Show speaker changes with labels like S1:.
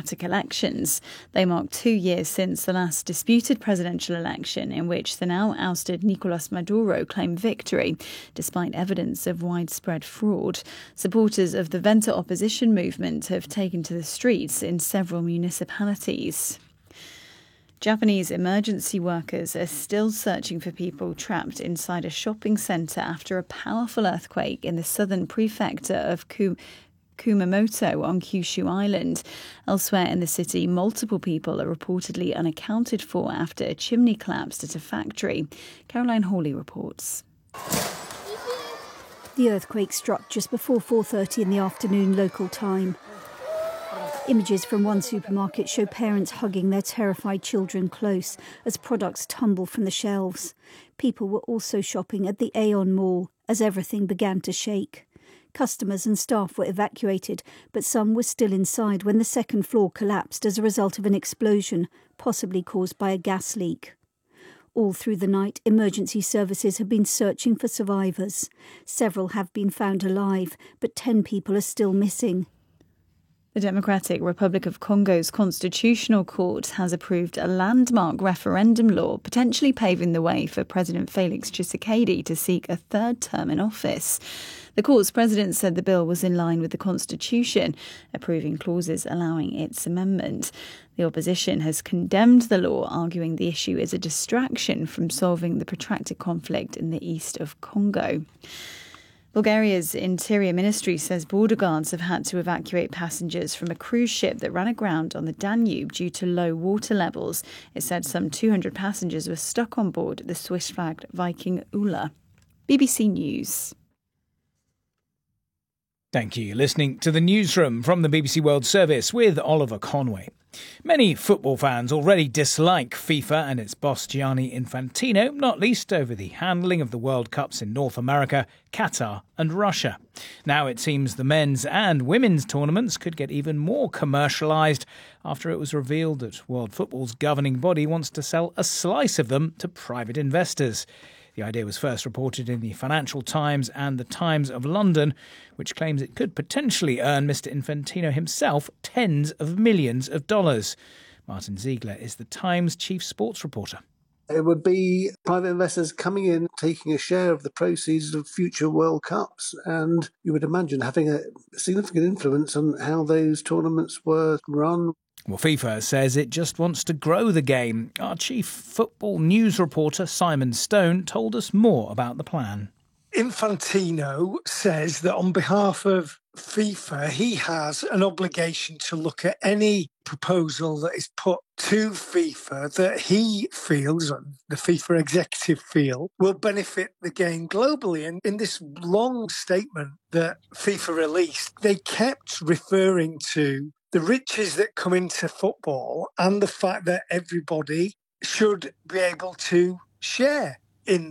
S1: democratic elections. They mark 2 years since the last disputed presidential election, in which the now ousted Nicolás Maduro claimed victory, despite evidence of widespread fraud. Supporters of the Venta opposition movement have taken to the streets in several municipalities. Japanese emergency workers are still searching for people trapped inside a shopping centre after a powerful earthquake in the southern prefecture of Kumamoto on Kyushu Island. Elsewhere in the city, multiple people are reportedly unaccounted for after a chimney collapsed at a factory. Caroline Hawley reports.
S2: The earthquake struck just before 4:30 in the afternoon local time. Images from one supermarket show parents hugging their terrified children close as products tumble from the shelves. People were also shopping at the Aeon Mall as everything began to shake. Customers and staff were evacuated, but some were still inside when the second floor collapsed as a result of an explosion, possibly caused by a gas leak. All through the night, emergency services have been searching for survivors. Several have been found alive, but 10 people are still missing.
S1: The Democratic Republic of Congo's Constitutional Court has approved a landmark referendum law, potentially paving the way for President Felix Tshisekedi to seek a third term in office. The court's president said the bill was in line with the Constitution, approving clauses allowing its amendment. The opposition has condemned the law, arguing the issue is a distraction from solving the protracted conflict in the east of Congo. Bulgaria's Interior Ministry says border guards have had to evacuate passengers from a cruise ship that ran aground on the Danube due to low water levels. It said some 200 passengers were stuck on board the Swiss-flagged Viking Ula. BBC News.
S3: Thank you. You're listening to the Newsroom from the BBC World Service with Oliver Conway. Many football fans already dislike FIFA and its boss Gianni Infantino, not least over the handling of the World Cups in North America, Qatar and Russia. Now it seems the men's and women's tournaments could get even more commercialised after it was revealed that World Football's governing body wants to sell a slice of them to private investors. The idea was first reported in the Financial Times and the Times of London, which claims it could potentially earn Mr. Infantino himself tens of millions of dollars. Martin Ziegler is the Times chief sports reporter.
S4: It would be private investors coming in, taking a share of the proceeds of future World Cups, and you would imagine having a significant influence on how those tournaments were run.
S3: Well, FIFA says it just wants to grow the game. Our chief football news reporter, Simon Stone, told us more about the plan.
S5: Infantino says that on behalf of FIFA, he has an obligation to look at any proposal that is put to FIFA that he feels, the FIFA executive feel, will benefit the game globally. And in this long statement that FIFA released, they kept referring to the riches that come into football and the fact that everybody should be able to share in